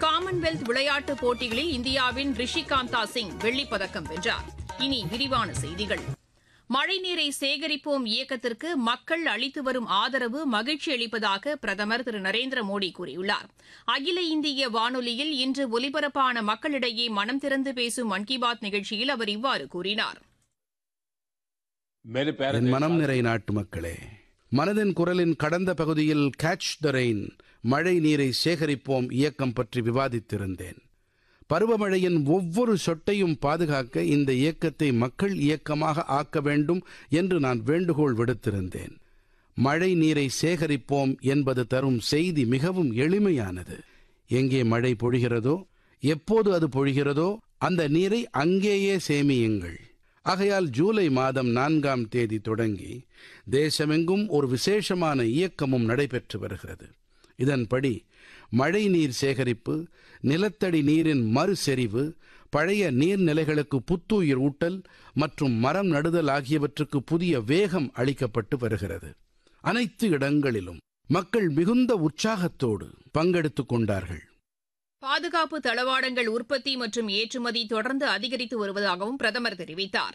Commonwealth விளையாட்டுப் போட்டிகளில் இந்தியாவின் ரிஷிகாந்தா சிங் வெள்ளிப்பதக்கம் வென்றார். இனி விரிவான செய்திகள். மழைநீரை சேகரிப்போம் இயக்கத்திற்கு மக்கள் அளித்து வரும் ஆதரவு மகிழ்ச்சி அளிப்பதாக பிரதமர் திரு நரேந்திர மோடி கூறியுள்ளார். அகில இந்திய வானொலியில் இன்று ஒலிபரப்பான மக்களிடையே மனம் திறந்து பேசும் மன் கி பாத் நிகழ்ச்சியில் அவர் இவ்வாறு கூறினார். என் மனம் நிறை நாட்டு மக்களே, மனதின் குரலின் கடந்த பகுதியில் கேட்ச் த ரெயின், மழை நீரை சேகரிப்போம் இயக்கம் பற்றி விவாதித்திருந்தேன். பருவமழையின் ஒவ்வொரு சொட்டையும் பாதுகாக்க இந்த இயக்கத்தை மக்கள் இயக்கமாக ஆக்க வேண்டும் என்று நான் வேண்டுகோள் விடுத்திருந்தேன். மழை நீரை சேகரிப்போம் என்பது தரும் செய்தி மிகவும் எளிமையானது. எங்கே மழை பொழிகிறதோ, எப்போது அது பொழிகிறதோ அந்த நீரை அங்கேயே சேமியுங்கள். ஆகையால் ஜூலை மாதம் 4ஆம் தேதி தொடங்கி தேசமெங்கும் ஒரு விசேஷமான இயக்கமும் நடைபெற்று வருகிறது. இதன்படி மழை நீர் சேகரிப்பு, நிலத்தடி நீரின் மறுசெறிவு, பழைய நீர்நிலைகளுக்கு புத்துயிர் ஊட்டல் மற்றும் மரம் நடுதல் ஆகியவற்றுக்கு புதிய வேகம் அளிக்கப்பட்டு வருகிறது. அனைத்து இடங்களிலும் மக்கள் மிகுந்த உற்சாகத்தோடு பங்கெடுத்துக் கொண்டார்கள். பாதுகாப்பு தளவாடங்கள் உற்பத்தி மற்றும் ஏற்றுமதி தொடர்ந்து அதிகரித்து வருவதாகவும் பிரதமர் தெரிவித்தார்.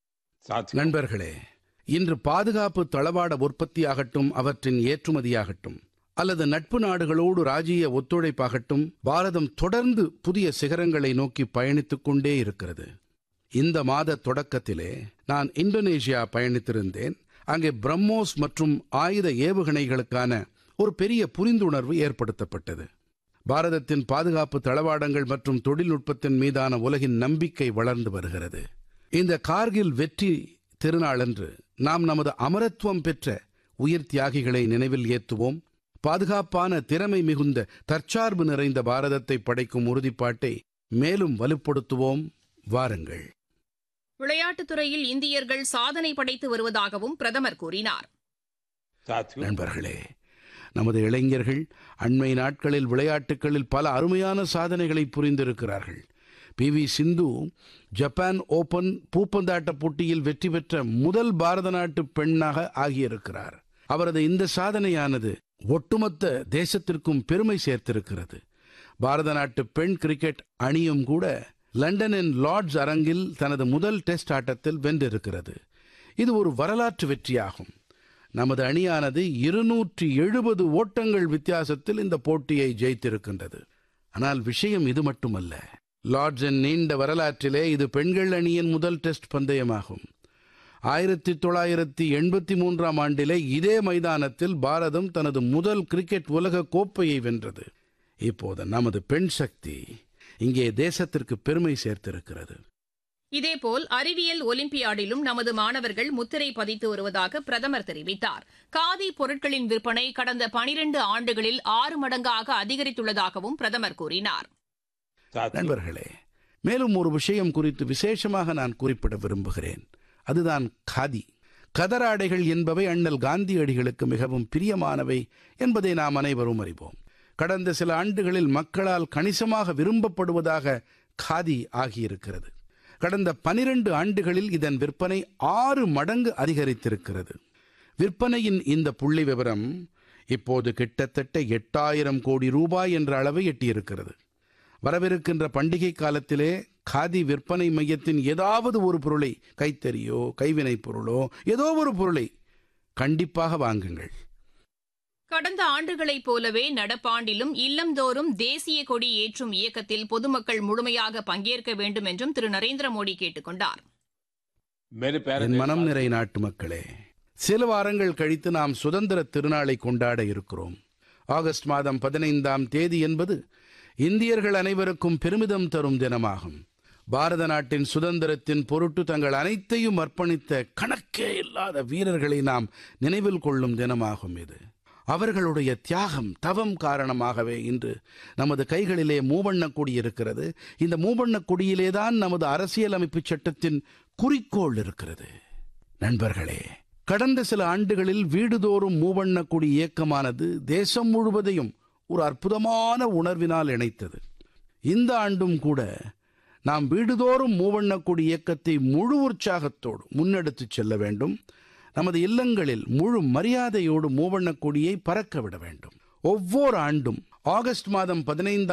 நண்பர்களே, இன்று பாதுகாப்பு தளவாட உற்பத்தியாகட்டும், அவற்றின் ஏற்றுமதியாகட்டும் அல்லது நட்பு நாடுகளோடு ராஜீய ஒத்துழைப்பாகட்டும், பாரதம் தொடர்ந்து புதிய சிகரங்களை நோக்கி பயணித்துக் கொண்டே இருக்கிறது. இந்த மாத தொடக்கத்திலே நான் இந்தோனேஷியா பயணித்திருந்தேன். அங்கே பிரம்மோஸ் மற்றும் ஆயுத ஏவுகணைகளுக்கான ஒரு பெரிய புரிந்துணர்வு ஏற்படுத்தப்பட்டது. பாரதத்தின் பாதுகாப்பு தளவாடங்கள் மற்றும் தொழில்நுட்பத்தின் மீதான உலகின் நம்பிக்கை வளர்ந்து வருகிறது. இந்த கார்கில் வெற்றி திருநாளன்று நாம் நமது அமரத்துவம் பெற்ற உயிர் தியாகிகளை நினைவில் ஏற்றுவோம். பாதுகாப்பான, திறமை மிகுந்த, தற்சார்பு நிறைந்த பாரதத்தை படைக்கும் உறுதிப்பாட்டை மேலும் வலுப்படுத்துவோம். வாருங்கள். விளையாட்டுத் துறையில் இந்தியர்கள் சாதனை படைத்து வருவதாகவும் பிரதமர் கூறினார். நண்பர்களே, நமது இளைஞர்கள் அண்மை நாட்களில் விளையாட்டுகளில் பல அருமையான சாதனைகளை புரிந்திருக்கிறார்கள். PV சிந்து ஜப்பான் ஓபன் பூப்பந்தாட்ட போட்டியில் வெற்றி பெற்ற முதல் பாரத நாட்டு பெண்ணாக ஆகியிருக்கிறார். அவரது இந்த சாதனையானது ஒட்டுமொத்த தேசத்திற்கும் பெருமை சேர்த்திருக்கிறது. பாரத நாட்டு பெண் கிரிக்கெட் அணியும் கூட லண்டனின் லார்ட்ஸ் அரங்கில் தனது முதல் டெஸ்ட் ஆட்டத்தில் வென்றிருக்கிறது. இது ஒரு வரலாற்று வெற்றியாகும். நமது அணியானது 270 ஓட்டங்கள் வித்தியாசத்தில் இந்த போட்டியை ஜெயித்திருக்கின்றது. ஆனால் விஷயம் இது மட்டுமல்ல. லார்ட்ஸின் நீண்ட வரலாற்றிலே இது பெண்கள் அணியின் முதல் டெஸ்ட் பந்தயமாகும். 1983ஆம் ஆண்டிலே இதே மைதானத்தில் பாரதம் தனது முதல் கிரிக்கெட் உலக கோப்பையை வென்றது. இப்போது நமது பெண் சக்தி இங்கே தேசத்திற்கு பெருமை சேர்த்திருக்கிறது. இதேபோல் அறிவியல் ஒலிம்பியாடிலும் நமது மாணவர்கள் முத்திரை பதித்து வருவதாக பிரதமர் தெரிவித்தார். காதி பொருட்களின் விற்பனை கடந்த 12 ஆண்டுகளில் 6 மடங்காக அதிகரித்துள்ளதாகவும் பிரதமர் கூறினார். நண்பர்களே, மேலும் ஒரு விஷயம் குறித்து விசேஷமாக நான் குறிப்பிட விரும்புகிறேன். அதுதான் காதி. கதராடைகள் என்பவை அண்ணல் காந்தியடிகளுக்கு மிகவும் பிரியமானவை என்பதை நாம் அனைவரும் அறிவோம். கடந்த சில ஆண்டுகளில் மக்களால் கணிசமாக விரும்பப்படுவதாக காதி ஆகியிருக்கிறது. கடந்த 12 ஆண்டுகளில் இதன் விற்பனை 6 மடங்கு அதிகரித்திருக்கிறது. விற்பனையின் இந்த புள்ளி விவரம் இப்போது கிட்டத்தட்ட 8000 கோடி ரூபாய் என்ற அளவை எட்டியிருக்கிறது. வரவிருக்கின்ற பண்டிகை காலத்திலே காதி விற்பனை மையத்தின் ஏதாவது ஒரு பொருளை, கைத்தறியோ கைவினைப் பொருளோ ஏதோ ஒரு பொருளை கண்டிப்பாக வாங்குங்கள். கடந்த ஆண்டுகளைப் போலவே நடப்பாண்டிலும் இல்லந்தோறும் தேசிய கொடி ஏற்றும் இயக்கத்தில் பொதுமக்கள் முழுமையாக பங்கேற்க வேண்டும் என்றும் திரு நரேந்திர மோடி கேட்டுக் கொண்டார். என் மனம் நிறை நாட்டு மக்களே, சில வாரங்கள் கழித்து நாம் சுதந்திர திருநாளை கொண்டாட இருக்கிறோம். ஆகஸ்ட் மாதம் 15ஆம் தேதி என்பது இந்தியர்கள் அனைவருக்கும் பெருமிதம் தரும் தினமாகும். பாரத நாட்டின் சுதந்திரத்தின் பொருட்டு தங்கள் அனைத்தையும் அர்ப்பணித்த கணக்கே இல்லாத வீரர்களை நாம் நினைவில் கொள்ளும் தினமாகும் இது. அவர்களுடைய தியாகம், தவம் காரணமாகவே இன்று நமது கைகளிலே மூவண்ணக் கொடி இருக்கிறது. இந்த மூவண்ணக் கொடியிலேதான் நமது அரசியலமைப்பு சட்டத்தின் குறிக்கோள் இருக்கிறது. நண்பர்களே, கடந்த சில ஆண்டுகளில் வீடுதோறும் மூவண்ணக் கொடி இயக்கமானது தேசம் முழுவதையும் ஒரு அற்புதமான உணர்வினால் இணைத்தது. இந்த ஆண்டும் கூட நாம் வீடுதோறும் மூவண்ணக் கொடி இயக்கத்தை முழு உற்சாகத்தோடு முன்னெடுத்துச் செல்ல வேண்டும். நமது இல்லங்களில் முழு மரியாதையோடு மூவண்ணக் கொடியை பறக்க விட வேண்டும். ஒவ்வொரு ஆண்டும் ஆகஸ்ட் மாதம் 15